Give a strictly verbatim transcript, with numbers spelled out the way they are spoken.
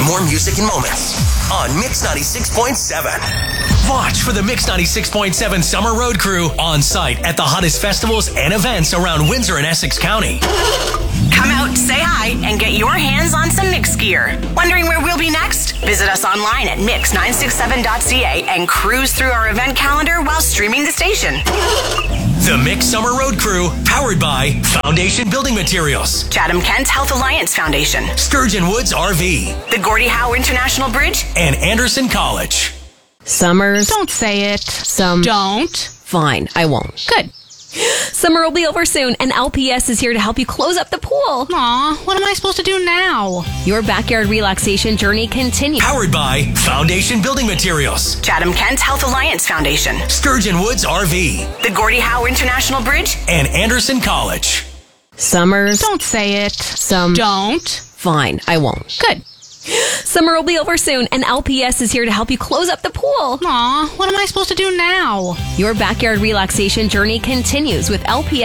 more music and moments on Mix ninety-six point seven. Watch for the Mix ninety-six point seven Summer Road Crew on site at the hottest festivals and events around Windsor and Essex County. Come out, say hi, and get your hands on some Mix gear. Wondering where we'll be next? Visit us online at mix nine six seven dot c a and cruise through our event calendar while streaming the station. The Mix Summer Road Crew, powered by Foundation Building Materials, Chatham Kent Health Alliance Foundation, Sturgeon Woods R V, the Gordie Howe International Bridge, and Anderson College. Summers. Don't say it. Some. Don't. Fine, I won't. Good. Summer will be over soon, and L P S is here to help you close up the pool. Aw, what am I supposed to do now? Your backyard relaxation journey continues. Powered by Foundation Building Materials, Chatham Kent Health Alliance Foundation, Sturgeon Woods R V, the Gordie Howe International Bridge, and Anderson College. Summers. Don't say it. Some. Don't. Fine, I won't. Good. Summer will be over soon, and L P S is here to help you close up the pool. Aw, what am I supposed to do now? Your backyard relaxation journey continues with L P S.